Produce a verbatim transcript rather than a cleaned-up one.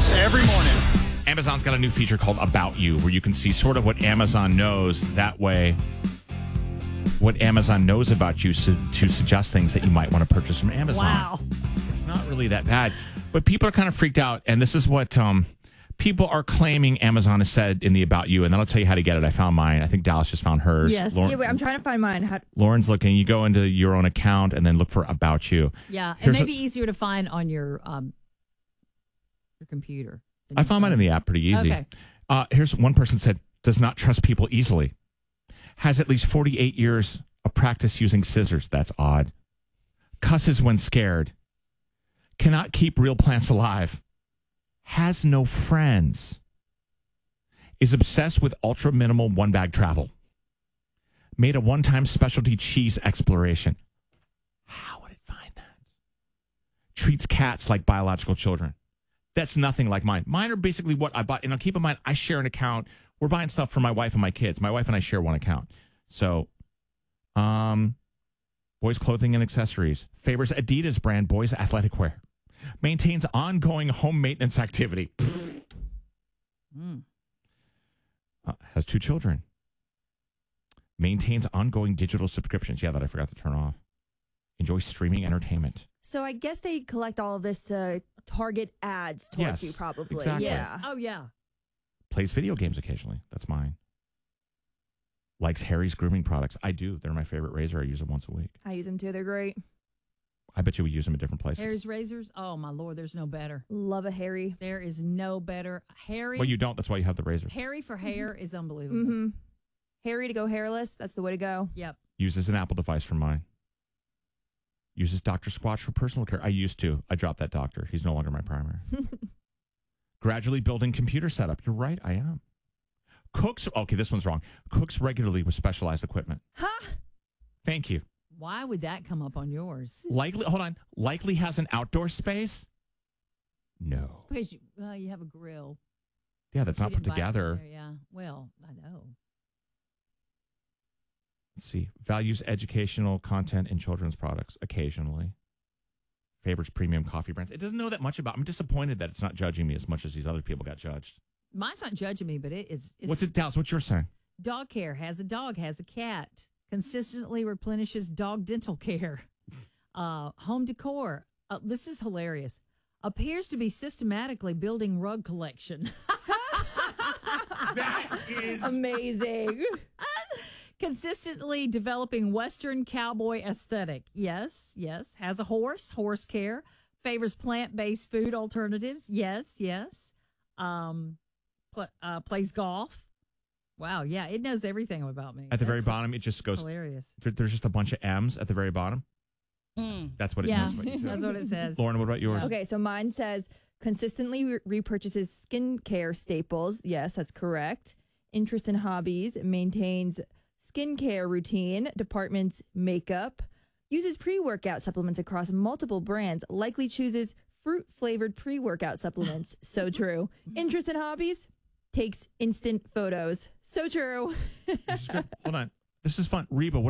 Dallas every morning. Amazon's got a new feature called About You, where you can see sort of what Amazon knows. That way, what Amazon knows about you so, to suggest things that you might want to purchase from Amazon. Wow. It's not really that bad. But people are kind of freaked out. And this is what um, people are claiming Amazon has said in the About You. And then I'll tell you how to get it. I found mine. I think Dallas just found hers. Yes. Lauren, Yeah, wait, I'm trying to find mine. How- Lauren's looking. You go into your own account and then look for About You. Yeah, it Here's may a- be easier to find on your um your computer. than I your found mine phone. in the app pretty easy. Okay. Uh, here's one person said, does not trust people easily. Has at least forty-eight years of practice using scissors. That's odd. Cusses when scared. Cannot keep real plants alive. Has no friends. Is obsessed with ultra minimal one bag travel. Made a one time specialty cheese exploration. How would it find that? Treats cats like biological children. That's nothing like mine. Mine are basically what I bought. And I'll keep in mind, I share an account. We're buying stuff for my wife and my kids. My wife and I share one account. So, um, boys' clothing and accessories. Favors Adidas brand boys' athletic wear. Maintains ongoing home maintenance activity. Mm. Uh, has two children. Maintains ongoing digital subscriptions. Yeah, that I forgot to turn off. Enjoys streaming entertainment. So I guess they collect all of this to target ads towards Yes, you, probably. exactly. Yeah. Oh yeah. Plays video games occasionally. That's mine. Likes Harry's grooming products. I do. They're my favorite razor. I use them once a week. I use them too. They're great. I bet you we use them at different places. Harry's razors. Oh my lord, there's no better. Love a Harry. There is no better. Harry. Well, you don't. That's why you have the razors. Harry for hair is unbelievable. Mm-hmm. Harry to go hairless. That's the way to go. Yep. Uses an Apple device for mine. Uses Doctor Squatch for personal care. I used to. I dropped that doctor. He's no longer my primary. Gradually building computer setup. You're right. I am. Cooks. Okay, this one's wrong. Cooks regularly with specialized equipment. Huh? Thank you. Why would that come up on yours? Likely. Hold on. Likely has an outdoor space. No. Because you, well, you have a grill. Yeah, that's You not put didn't buy it from together. there, Yeah. Well, I know. Let's see. Values educational content in children's products occasionally. Favors premium coffee brands. It doesn't know that much about. I'm disappointed that it's not judging me as much as these other people got judged. Mine's not judging me, but it is. It's What's it, Dallas? What you're saying? Dog care. Has a dog. Has a cat. Consistently replenishes dog dental care. Uh, home decor. Uh, this is hilarious. Appears to be systematically building rug collection. That is Amazing. Consistently developing Western cowboy aesthetic. Yes, yes. Has a horse, horse care. Favors plant-based food alternatives. Yes, yes. Um, pl- uh, plays golf. Wow, yeah, it knows everything about me. at the very That's- bottom. It just that's goes. hilarious. There, there's just a bunch of M's at the very bottom. That's what it Yeah, knows about you too. that's what it says. Lauren, what about yours? Okay, so mine says consistently re- repurchases skincare staples. Yes, that's correct. Interest in hobbies, maintains skincare routine, departments makeup, uses pre-workout supplements across multiple brands, likely chooses fruit-flavored pre-workout supplements. So true. Interest in hobbies, takes instant photos. So true. Hold on. This is fun. Reba, what